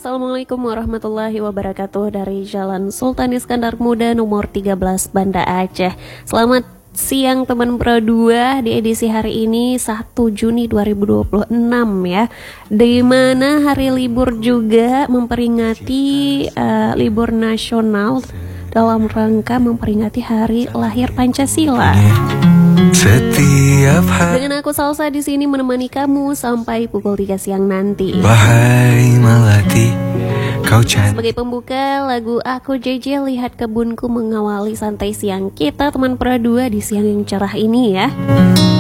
Assalamualaikum warahmatullahi wabarakatuh. Dari Jalan Sultan Iskandar Muda nomor 13 Banda Aceh. Selamat siang teman Pro 2 di edisi hari ini 1 Juni 2026 ya. Di mana hari libur juga memperingati libur nasional dalam rangka memperingati hari lahir Pancasila. Setiap hari Dengan aku Salsa di sini menemani kamu sampai pukul 3 siang nanti. Wahai melati, kau cantik. Sebagai pembuka, lagu Aku JJ Lihat Kebunku mengawali santai siang kita teman Pro 2 di siang yang cerah ini ya.